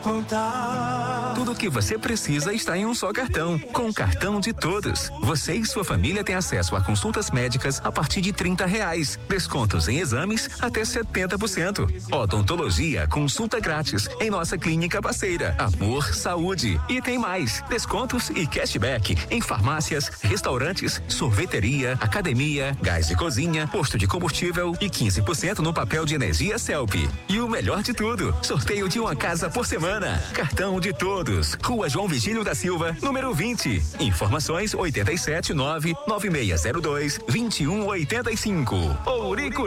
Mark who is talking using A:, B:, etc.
A: contar.
B: Tudo o que você precisa está em um só cartão. Com o cartão de todos, você e sua família têm acesso a consultas médicas a partir de R$30. Descontos em exames até 70%. Odontologia, consulta grátis em nossa clínica parceira. Amor, Saúde. E tem mais. Descontos e cashback em farmácias, restaurantes, sorveteria, academia, gás de cozinha, posto de combustível e 15% no papel de energia Celp. E o melhor de tudo, sorteio de uma casa por semana. Cartão de todos. Rua João Vigílio da Silva, número 20. Informações 879-9602-2185. Ourico